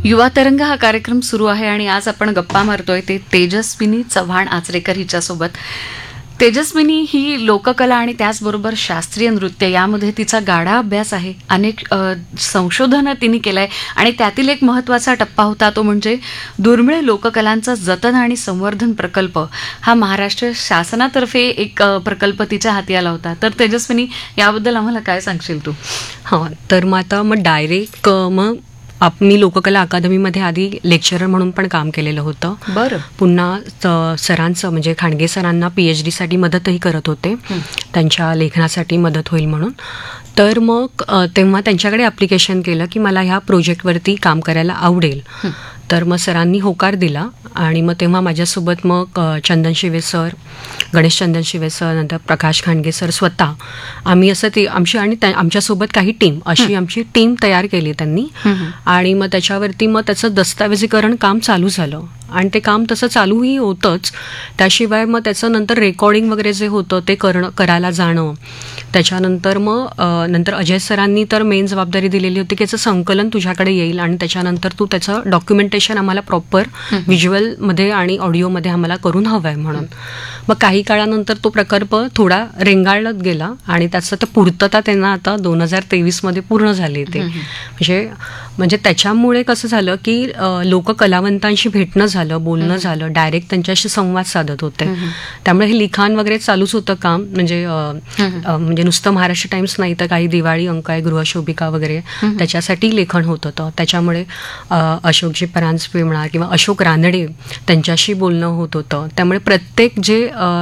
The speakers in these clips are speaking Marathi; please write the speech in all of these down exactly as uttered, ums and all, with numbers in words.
युवा तरंग हा कार्यक्रम सुरू आहे आणि आज आपण गप्पा मारतोय ते तेजस्विनी चव्हाण आचरेकर हिच्यासोबत. तेजस्विनी ही लोककला आणि त्याचबरोबर शास्त्रीय नृत्य यामध्ये तिचा गाढा अभ्यास आहे. अनेक संशोधनं तिने केलंय आणि त्यातील एक महत्त्वाचा टप्पा होता तो म्हणजे दुर्मिळ लोककलांचा जतन आणि संवर्धन प्रकल्प. हा महाराष्ट्र शासनातर्फे एक प्रकल्प तिच्या हाती आला होता. तर तेजस्विनी, याबद्दल आम्हाला काय सांगशील तू? हां, तर मग आता मग डायरेक्ट मग आप मी लोककला अकादमीमध्ये आधी लेक्चरर म्हणून पण काम केलेलं होतं. बरं. पुन्हा सरांचं म्हणजे खांडगे सरांना पी एच डीसाठी मदतही करत होते, त्यांच्या लेखनासाठी मदत होईल म्हणून. तर मग तेव्हा त्यांच्याकडे ॲप्लिकेशन केलं की मला ह्या प्रोजेक्टवरती काम करायला आवडेल. तर मग सरांनी होकार दिला आणि मग तेव्हा माझ्यासोबत मग चंदन शिवे सर, गणेश चंदन शिवे सर, नंतर प्रकाश खांडगे सर स्वतः आम्ही असं ती आमची आणि आमच्यासोबत काही टीम अशी आमची टीम तयार केली त्यांनी. आणि मग त्याच्यावरती मग त्याचं दस्तऐवजीकरण काम चालू झालं आणि ते काम तसं चालूही होतंच. त्याशिवाय मग त्याचं नंतर रेकॉर्डिंग वगैरे जे होतं ते करणं करायला जाणं. त्याच्यानंतर मग नंतर अजय सरांनी तर मेन जबाबदारी दिलेली होती की याचं संकलन तुझ्याकडे येईल आणि त्याच्यानंतर तू त्याचं डॉक्युमेंटेशन आम्हाला प्रॉपर व्हिज्युअलमध्ये आणि ऑडिओमध्ये आम्हाला करून हवं आहे म्हणून. मग काही काळानंतर तो प्रकल्प थोडा रेंगाळत गेला आणि त्याचं तर पूर्तता त्यांना आता दोन हजार तेवीसमध्ये पूर्ण झाली. ते म्हणजे म्हणजे त्याच्यामुळे कसं झालं की लोककलावंतांशी भेटणं झालं, बोलणं झालं, डायरेक्ट त्यांच्याशी संवाद साधत होते. त्यामुळे हे लिखाण वगैरे चालूच होतं काम. म्हणजे म्हणजे नुसतं महाराष्ट्र टाइम्स नाही तर काही दिवाळी अंक आहे, गृहशोभिका वगैरे त्याच्यासाठी लेखन होत होतं. त्याच्यामुळे अशोकजी परांजपे म्हणा किंवा अशोक रानडे त्यांच्याशी बोलणं होत होतं. त्यामुळे प्रत्येक जे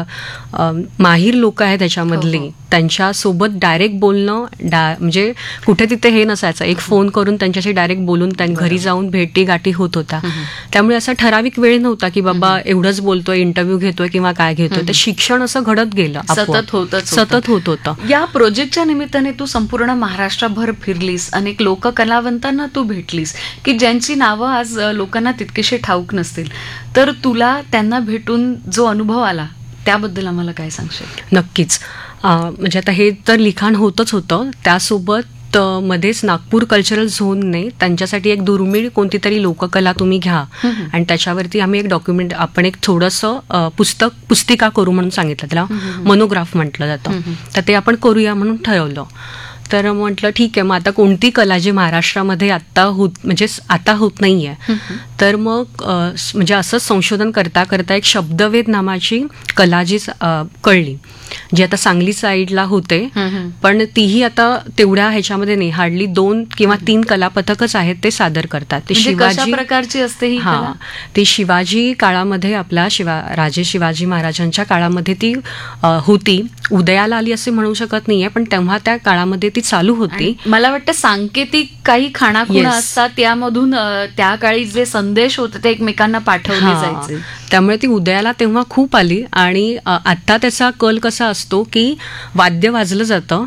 माहीर लोक आहेत त्याच्यामधली त्यांच्यासोबत डायरेक्ट बोलणं डा म्हणजे कुठे तिथे हे नसायचं, एक फोन करून त्यांच्याशी डायरेक्ट बोलून त्यांच्या घरी जाऊन भेटी गाठी होत होता. त्यामुळे असा ठराविक वेळ नव्हता की बाबा एवढंच बोलतोय, इंटरव्ह्यू घेतोय किंवा काय घेतोय. ते शिक्षण असं घडत गेलं, सतत होत सतत होत होतं. या प्रोजेक्टच्या निमित्ताने तू संपूर्ण महाराष्ट्रभर फिरलीस, अनेक लोककलावंतांना तू भेटलीस की ज्यांची नावं आज लोकांना तितकीशी ठाऊक नसतील. तर तुला त्यांना भेटून जो अनुभव आला त्याबद्दल आम्हाला काय सांगशील? नक्कीच. म्हणजे आता हे तर लिखाण होतच होतं, त्यासोबत मध्येच नागपूर कल्चरल झोनने त्यांच्यासाठी एक दुर्मिळ कोणती तरी लोककला तुम्ही घ्या आणि त्याच्यावरती आम्ही एक डॉक्युमेंट आपण एक थोडंसं पुस्तक पुस्तिका करू म्हणून सांगितलं. त्याला मोनोग्राफ म्हटलं जातं. तर ते आपण करूया म्हणून ठरवलं. तर म्हटलं ठीक आहे, मग आता कोणती कला जी महाराष्ट्रामध्ये आत्ता होत म्हणजे आता होत नाही आहे. तर मग म्हणजे असंच संशोधन करता करता एक शब्दवेध नावाची कला जी कळली, जी आता सांगली साईडला होते, पण तीही आता तेवढ्या ह्याच्यामध्ये नाही. हार्डली दोन किंवा तीन कलापथकच आहेत ते सादर करतात. ते शिवाजी प्रकारची असते ही. हा, ते शिवाजी काळामध्ये आपला शिवा राजे शिवाजी महाराजांच्या काळामध्ये ती होती. उदयाला आली असे म्हणू शकत नाहीये, पण तेव्हा त्या काळामध्ये ती चालू होती. मला वाटतं सांकेतिक काही खाणाखुणा असतात, त्यामधून त्या काळी जे संदेश होते ते एकमेकांना पाठवले जायचे. त्यामुळे ती उदयाला तेव्हा खूप आली. आणि आता त्याचा कल कसा असतो की वाद्य वाजलं जातं,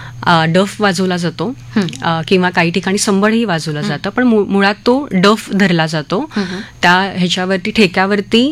डफ वाजवला जातो किंवा काही ठिकाणी संबळही वाजवलं जातं, पण मुळात तो डफ धरला जातो. त्या ह्याच्यावरती ठेक्यावरती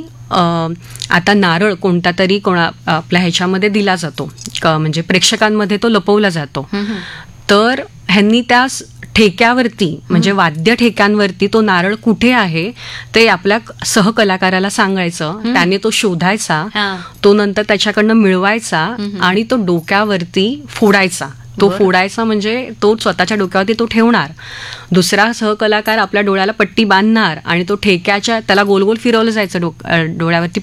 आता नारळ कोणता तरी कोणा आपल्या ह्याच्यामध्ये दिला जातो, म्हणजे प्रेक्षकांमध्ये तो लपवला जातो. तर ह्यांनी त्या ठेक्यावरती म्हणजे वाद्य ठेक्यांवरती तो नारळ कुठे आहे ते आपल्या सहकलाकाराला सांगायचं, त्याने तो शोधायचा, तो नंतर त्याच्याकडनं मिळवायचा आणि तो डोक्यावरती फोडायचा. तो फोडायचा म्हणजे तो स्वतःच्या डोक्यावरती तो ठेवणार, दुसरा सहकलाकार आपल्या डोळ्याला पट्टी बांधणार आणि तो ठेक्याच्या त्याला गोल गोल फिरवलं जायचं, डोळ्यावरती